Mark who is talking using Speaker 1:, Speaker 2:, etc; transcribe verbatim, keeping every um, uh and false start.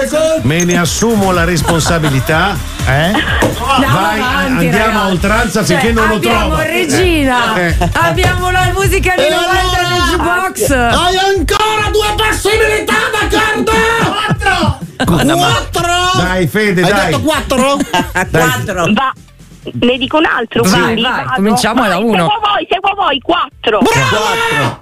Speaker 1: me ne assumo la responsabilità. Eh? Vai,
Speaker 2: avanti,
Speaker 1: andiamo
Speaker 2: ragazzi.
Speaker 1: a oltranza finché
Speaker 2: Cioè,
Speaker 1: non lo
Speaker 2: abbiamo
Speaker 1: trovo.
Speaker 2: Regina,
Speaker 1: Eh.
Speaker 2: abbiamo la musica di
Speaker 3: E
Speaker 2: novanta
Speaker 3: allora?
Speaker 2: del jukebox.
Speaker 3: Hai ancora due possibilità, d'accordo? Quattro! Quattro!
Speaker 1: Dai, Fede,
Speaker 3: Hai
Speaker 1: dai.
Speaker 3: detto quattro?
Speaker 4: Quattro. Va. Ne dico un altro.
Speaker 2: Vai,
Speaker 4: quindi
Speaker 2: vai,
Speaker 4: vado.
Speaker 2: cominciamo da
Speaker 4: Vai,
Speaker 2: uno.
Speaker 4: Seguo voi, seguo voi, quattro.
Speaker 3: Bravo!